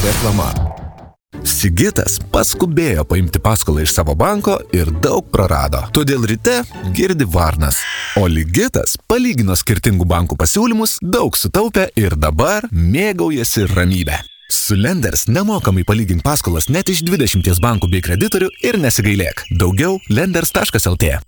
Reklama. Sigitas paskubėjo paimti paskolą iš savo banko ir daug prarado. Todėl ryte girdi varnas. O Ligitas palygino skirtingų bankų pasiūlymus, daug sutaupė ir dabar mėgaujasi ramybę. Su Lenders nemokamai palygink paskolas net iš 20 bankų bei kreditorių ir nesigailėk. Daugiau lenders.lt.